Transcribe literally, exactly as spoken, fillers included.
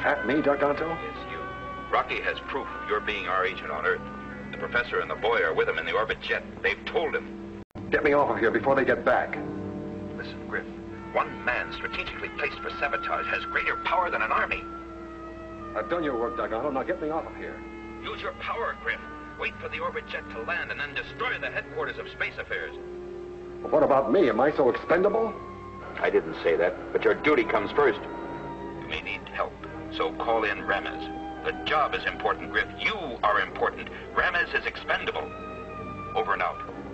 attack me, Garganto? Yes, you. Rocky has proof of your being our agent on Earth. The professor and the boy are with him in the orbit jet. They've told him. Get me off of here before they get back. Listen, Griff. One man strategically placed for sabotage has greater power than an army. I've done your work, Garganto. Now get me off of here. Use your power, Griff. Wait for the orbit jet to land and then destroy the headquarters of Space Affairs. But what about me? Am I so expendable? I didn't say that, but your duty comes first. You may need help, so call in Ramez. The job is important, Griff. You are important. Ramez is expendable. Over and out.